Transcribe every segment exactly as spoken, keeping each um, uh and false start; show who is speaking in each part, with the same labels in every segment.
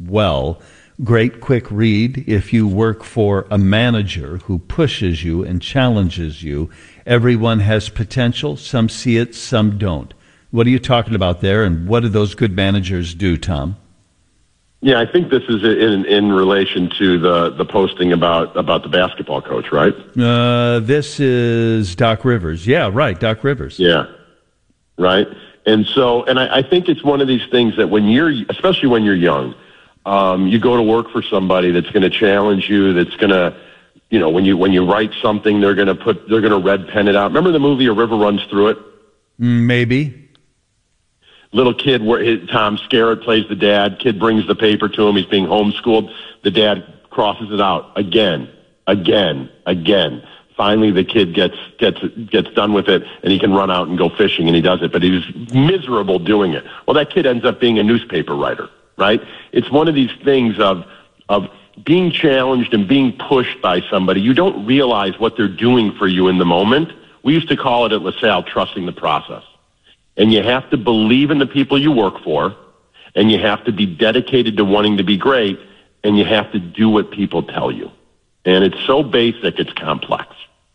Speaker 1: well. Great quick read if you work for a manager who pushes you and challenges you. Everyone has potential. Some see it, some don't. What are you talking about there, and what do those good managers do, Tom?
Speaker 2: Yeah, I think this is in in relation to the, the posting about, about the basketball coach, right?
Speaker 1: Uh, this is Doc Rivers. Yeah, right, Doc Rivers.
Speaker 2: Yeah, right. And so, and I, I think it's one of these things that when you're, especially when you're young, um, you go to work for somebody that's going to challenge you, that's going to, you know, when you when you write something, they're going to put, they're going to red pen it out. Remember the movie A River Runs Through It?
Speaker 1: Maybe.
Speaker 2: Little kid, where his, Tom Skerritt plays the dad. Kid brings the paper to him. He's being homeschooled. The dad crosses it out again, again, again. Finally, the kid gets gets gets done with it, and he can run out and go fishing, and he does it. But he was miserable doing it. Well, that kid ends up being a newspaper writer, right? It's one of these things of of being challenged and being pushed by somebody. You don't realize what they're doing for you in the moment. We used to call it at LaSalle trusting the process. And you have to believe in the people you work for, and you have to be dedicated to wanting to be great, and you have to do what people tell you. And it's so basic, it's complex.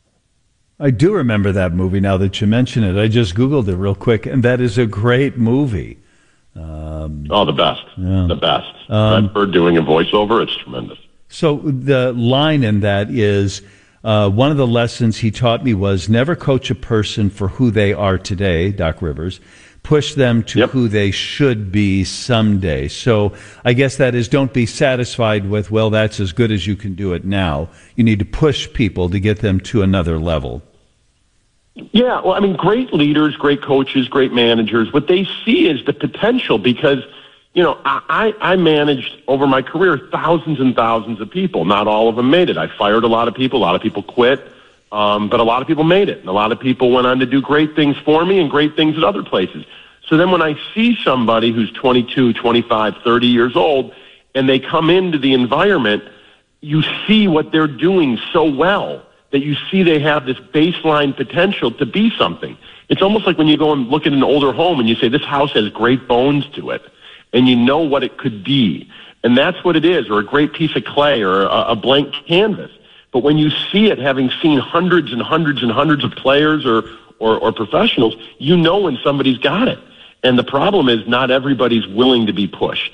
Speaker 1: I do remember that movie now that you mention it. I just Googled it real quick, and that is a great movie. Um,
Speaker 2: oh, the best. Yeah. The best.
Speaker 1: Um,
Speaker 2: I've heard doing a voiceover. It's tremendous.
Speaker 1: So the line in that is, Uh, one of the lessons he taught me was never coach a person for who they are today, Doc Rivers. Push them to
Speaker 2: yep.
Speaker 1: who they should be someday. So I guess that is, don't be satisfied with, well, that's as good as you can do it now. You need to push people to get them to another level.
Speaker 2: Yeah, well, I mean, great leaders, great coaches, great managers, what they see is the potential because, you know, I, I managed over my career thousands and thousands of people. Not all of them made it. I fired a lot of people. A lot of people quit. Um, but a lot of people made it. And a lot of people went on to do great things for me and great things at other places. So then when I see somebody who's twenty-two, twenty-five, thirty years old, and they come into the environment, you see what they're doing so well that you see they have this baseline potential to be something. It's almost like when you go and look at an older home and you say, this house has great bones to it. And you know what it could be. And that's what it is, or a great piece of clay or a, a blank canvas. But when you see it, having seen hundreds and hundreds and hundreds of players or, or, or professionals, you know when somebody's got it. And the problem is not everybody's willing to be pushed.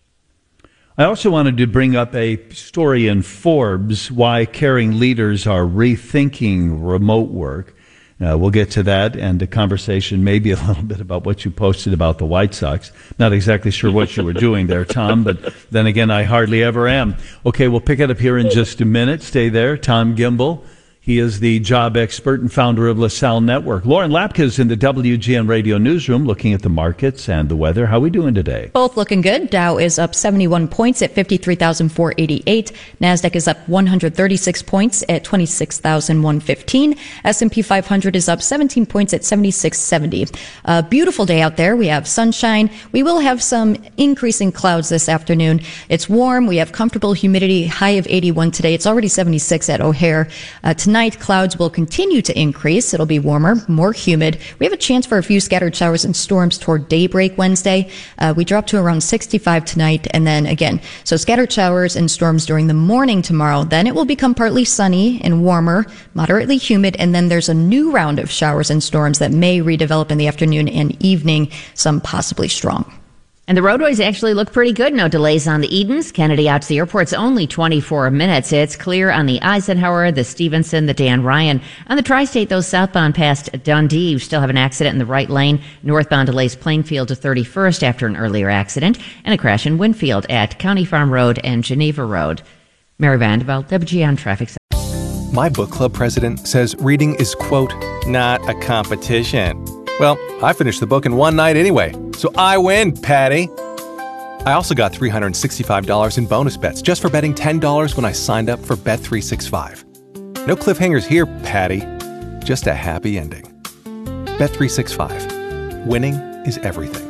Speaker 1: I also wanted to bring up a story in Forbes, why caring leaders are rethinking remote work. Uh, we'll get to that and a conversation maybe a little bit about what you posted about the White Sox. Not exactly sure what you were doing there, Tom, but then again, I hardly ever am. Okay, we'll pick it up here in just a minute. Stay there. Tom Gimbel. He is the job expert and founder of LaSalle Network. Lauren Lapka is in the W G N Radio Newsroom looking at the markets and the weather. How are we doing today?
Speaker 3: Both looking good. Dow is up seventy-one points at fifty-three thousand four hundred eighty-eight. NASDAQ is up one hundred thirty-six points at twenty-six thousand one hundred fifteen. S and P five hundred is up seventeen points at seventy-six seventy. A beautiful day out there. We have sunshine. We will have some increasing clouds this afternoon. It's warm. We have comfortable humidity, high of eighty-one today. It's already seventy-six at O'Hare. Uh, tonight, Tonight, clouds will continue to increase. It'll be warmer, more humid. We have a chance for a few scattered showers and storms toward daybreak Wednesday. Uh, we drop to around sixty-five tonight, and then again, so scattered showers and storms during the morning tomorrow. Then it will become partly sunny and warmer, moderately humid, and then there's a new round of showers and storms that may redevelop in the afternoon and evening, some possibly strong.
Speaker 4: And the roadways actually look pretty good. No delays on the Edens. Kennedy out to the airport's only twenty-four minutes. It's clear on the Eisenhower, the Stevenson, the Dan Ryan. On the Tri-State, though, southbound past Dundee, you still have an accident in the right lane. Northbound delays Plainfield to thirty-first after an earlier accident. And a crash in Winfield at County Farm Road and Geneva Road. Mary Vandeveld, W G N Traffic Center.
Speaker 5: My book club president says reading is, quote, not a competition. Well, I finished the book in one night anyway, so I win, Patty. I also got three hundred sixty-five dollars in bonus bets just for betting ten dollars when I signed up for Bet three sixty-five. No cliffhangers here, Patty. Just a happy ending. Bet three sixty-five. Winning is everything.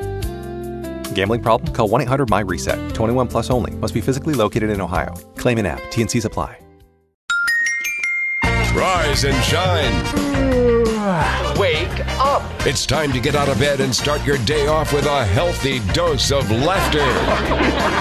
Speaker 5: Gambling problem? Call one eight hundred M Y reset. twenty-one plus only. Must be physically located in Ohio. Claim in app. T and C's apply.
Speaker 6: Rise and shine.
Speaker 7: Wake up.
Speaker 6: It's time to get out of bed and start your day off with a healthy dose of laughter.